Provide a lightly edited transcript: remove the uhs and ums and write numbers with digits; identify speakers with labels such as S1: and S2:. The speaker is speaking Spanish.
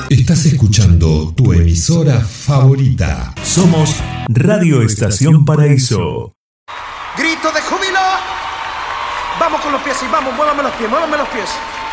S1: Estás escuchando tu emisora favorita.
S2: Somos Radio Estación Paraíso.
S3: Grito de júbilo. Vamos con los pies y vamos, muévame los pies, muévame los pies.